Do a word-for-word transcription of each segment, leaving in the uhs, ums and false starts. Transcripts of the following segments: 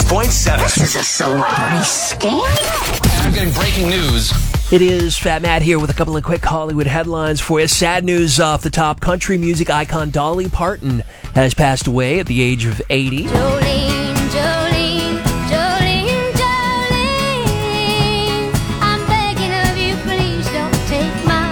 point seven. This is a celebrity scam? I'm getting breaking news. It is Fat Matt here with a couple of quick Hollywood headlines for you. Sad news off the top. Country music icon Dolly Parton has passed away at the age of eighty. Jolene, Jolene, Jolene, Jolene, I'm begging of you, please don't take my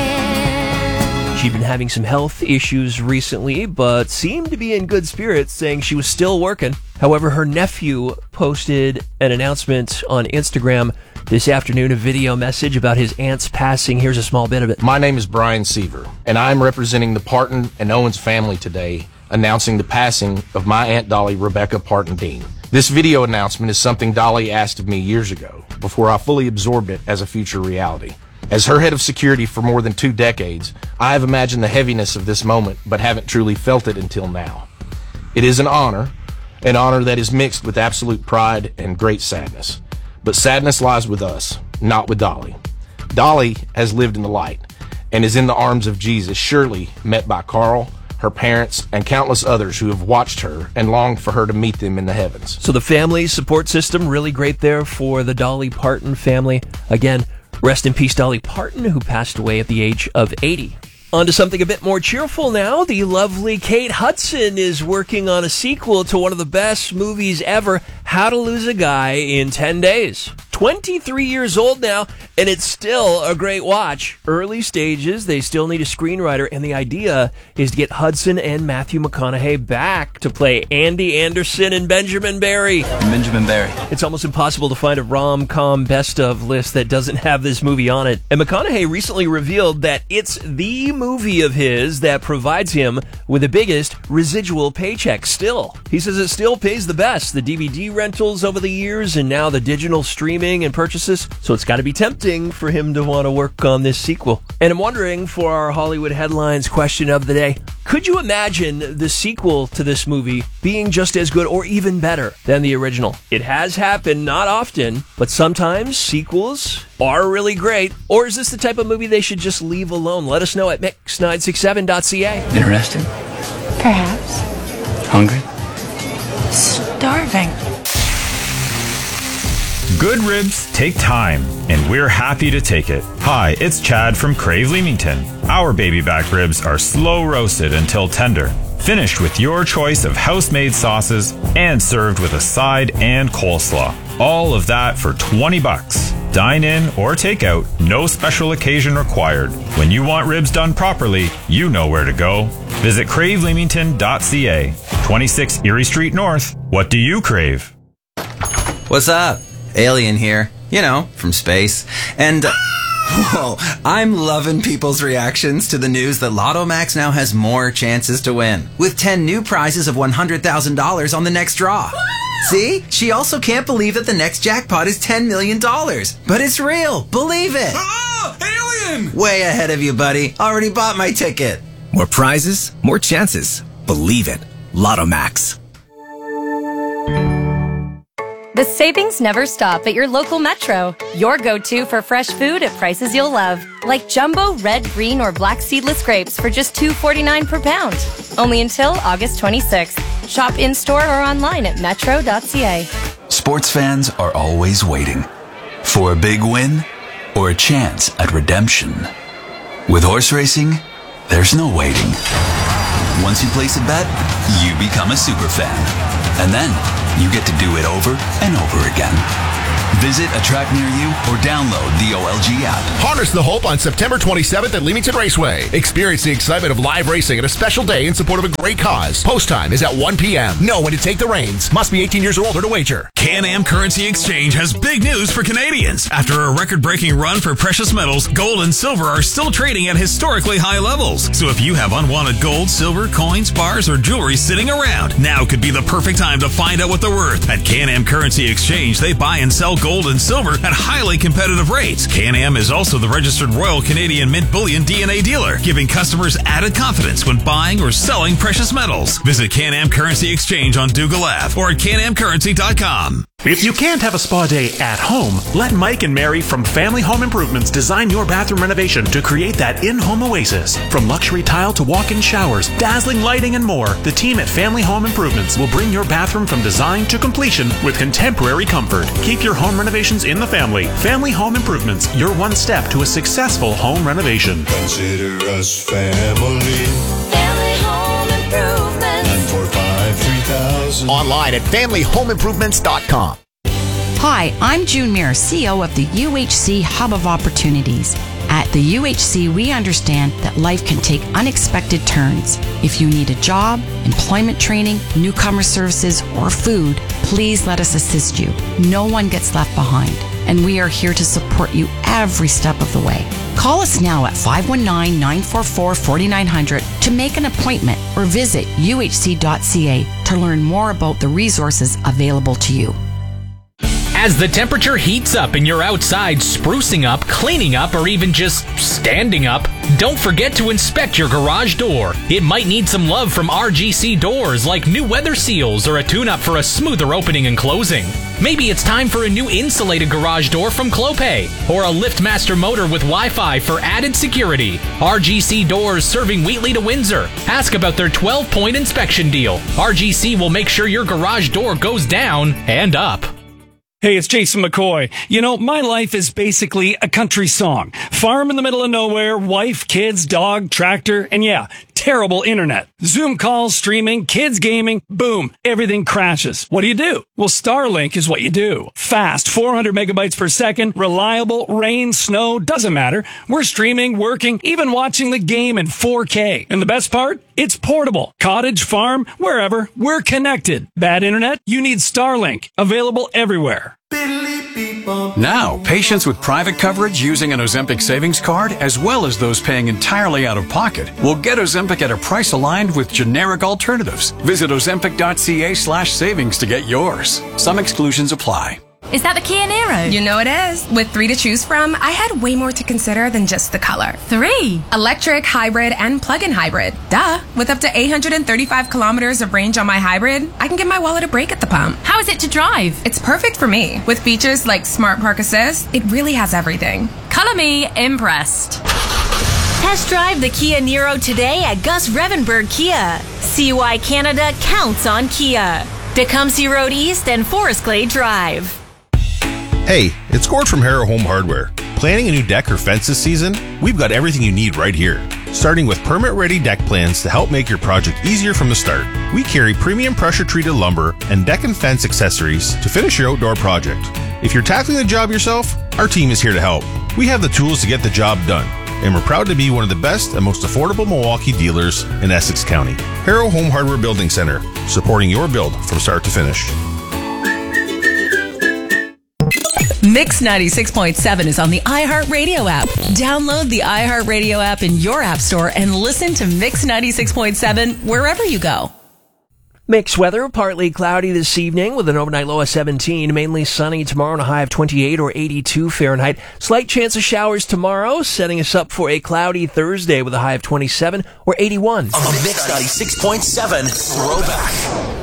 man. She'd been having some health issues recently, but seemed to be in good spirits, saying she was still working. However, her nephew posted an announcement on Instagram this afternoon, a video message about his aunt's passing. Here's a small bit of it. My name is Brian Seaver, and I'm representing the Parton and Owens family today, announcing the passing of my Aunt Dolly, Rebecca Parton Dean. This video announcement is something Dolly asked of me years ago, before I fully absorbed it as a future reality. As her head of security for more than two decades, I have imagined the heaviness of this moment, but haven't truly felt it until now. It is an honor, an honor that is mixed with absolute pride and great sadness. But sadness lies with us, not with Dolly. Dolly has lived in the light and is in the arms of Jesus, surely met by Carl, her parents, and countless others who have watched her and longed for her to meet them in the heavens. So the family support system, really great there for the Dolly Parton family. Again, rest in peace, Dolly Parton, who passed away at the age of eighty. On to something a bit more cheerful now. The lovely Kate Hudson is working on a sequel to one of the best movies ever, How to Lose a Guy in ten days. twenty-three years old now, and it's still a great watch. Early stages, they still need a screenwriter, and the idea is to get Hudson and Matthew McConaughey back to play Andy Anderson and Benjamin Barry. Benjamin Barry. It's almost impossible to find a rom-com best-of list that doesn't have this movie on it. And McConaughey recently revealed that it's the movie of his that provides him with the biggest residual paycheck still. He says it still pays the best. The D V D rentals over the years, and now the digital streaming and purchases, so it's got to be tempting for him to want to work on this sequel. And I'm wondering, for our Hollywood headlines question of the day, could you imagine the sequel to this movie being just as good or even better than the original? It has happened, not often, but sometimes sequels are really great. Or is this the type of movie they should just leave alone? Let us know at mix nine six seven dot c a. Interested? Perhaps. Hungry? Starving. Good ribs take time, and we're happy to take it. Hi, it's Chad from Crave Leamington. Our baby back ribs are slow roasted until tender, finished with your choice of house-made sauces, and served with a side and coleslaw. All of that for twenty bucks. Dine in or take out, no special occasion required. When you want ribs done properly, you know where to go. Visit crave leamington dot c a. twenty-six Erie Street North. What do you crave? What's up? Alien here, you know, from space. And, uh, whoa, I'm loving people's reactions to the news that Lotto Max now has more chances to win, with ten new prizes of one hundred thousand dollars on the next draw. See? She also can't believe that the next jackpot is ten million dollars. But it's real. Believe it. Ah, alien! Way ahead of you, buddy. Already bought my ticket. More prizes, more chances. Believe it. Lotto Max. The savings never stop at your local Metro. Your go-to for fresh food at prices you'll love. Like jumbo red, green, or black seedless grapes for just two forty-nine per pound. Only until August twenty-sixth. Shop in-store or online at metro dot c a. Sports fans are always waiting for a big win or a chance at redemption. With horse racing, there's no waiting. Once you place a bet, you become a super fan. And then you get to do it over and over again. Visit a track near you or download the O L G app. Harness the hope on September twenty-seventh at Leamington Raceway. Experience the excitement of live racing at a special day in support of a great cause. Post time is at one p.m. Know when to take the reins. Must be eighteen years or older to wager. Can-Am Currency Exchange has big news for Canadians. After a record-breaking run for precious metals, gold and silver are still trading at historically high levels. So if you have unwanted gold, silver, coins, bars, or jewelry sitting around, now could be the perfect time to find out what they're worth. At Can-Am Currency Exchange, they buy and sell gold and silver at highly competitive rates. Can-Am is also the registered Royal Canadian Mint Bullion D N A dealer, giving customers added confidence when buying or selling precious metals. Visit Can-Am Currency Exchange on Dougal Ave or at can am currency dot com. If you can't have a spa day at home, let Mike and Mary from Family Home Improvements design your bathroom renovation to create that in-home oasis. From luxury tile to walk-in showers, dazzling lighting, and more, the team at Family Home Improvements will bring your bathroom from design to completion with contemporary comfort. Keep your home renovations in the family. Family Home Improvements, your one step to a successful home renovation. Consider us family. Family Home Improvement. nine four five, three thousand. Online at family home improvements dot com. Hi, I'm June Muir, C E O of the U H C Hub of Opportunities. At the U H C, we understand that life can take unexpected turns. If you need a job, employment training, newcomer services, or food, please let us assist you. No one gets left behind, and we are here to support you every step of the way. Call us now at five one nine, nine four four, four nine zero zero to make an appointment or visit U H C dot C A to learn more about the resources available to you. As the temperature heats up and you're outside sprucing up, cleaning up, or even just standing up, don't forget to inspect your garage door. It might need some love from R G C Doors, like new weather seals or a tune-up for a smoother opening and closing. Maybe it's time for a new insulated garage door from Clopay, or a LiftMaster motor with Wi-Fi for added security. R G C Doors, serving Wheatley to Windsor. Ask about their twelve-point inspection deal. R G C will make sure your garage door goes down and up. Hey, it's Jason McCoy. You know, my life is basically a country song. Farm in the middle of nowhere, wife, kids, dog, tractor, and yeah, terrible internet. Zoom calls, streaming, kids gaming, boom, everything crashes. What do you do? Well, Starlink is what you do. Fast, four hundred megabytes per second, reliable, rain, snow, doesn't matter. We're streaming, working, even watching the game in four K. And the best part? It's portable. Cottage, farm, wherever, we're connected. Bad internet? You need Starlink. Available everywhere. Now, patients with private coverage using an Ozempic savings card, as well as those paying entirely out of pocket, will get Ozempic at a price aligned with generic alternatives. Visit ozempic dot c a slash savings to get yours. Some exclusions apply. Is that the Kia Niro? You know it is. With three to choose from, I had way more to consider than just the color. Three? Electric, hybrid, and plug-in hybrid. Duh. With up to eight hundred thirty-five kilometers of range on my hybrid, I can give my wallet a break at the pump. How is it to drive? It's perfect for me. With features like Smart Park Assist, it really has everything. Color me impressed. Test drive the Kia Niro today at Gus Revenberg Kia. See why Canada counts on Kia. Tecumseh Road East and Forest Glade Drive. Hey, it's Gord from Harrow Home Hardware. Planning a new deck or fence this season? We've got everything you need right here. Starting with permit-ready deck plans to help make your project easier from the start. We carry premium pressure-treated lumber and deck and fence accessories to finish your outdoor project. If you're tackling the job yourself, our team is here to help. We have the tools to get the job done, and we're proud to be one of the best and most affordable Milwaukee dealers in Essex County. Harrow Home Hardware Building Center, supporting your build from start to finish. Mix ninety-six point seven is on the iHeartRadio app. Download the iHeartRadio app in your app store and listen to Mix ninety-six point seven wherever you go. Mixed weather, partly cloudy this evening with an overnight low of seventeen. Mainly sunny tomorrow and a high of twenty-eight or eighty-two Fahrenheit. Slight chance of showers tomorrow, setting us up for a cloudy Thursday with a high of twenty-seven or eighty-one. A Mix ninety-six point seven throwback.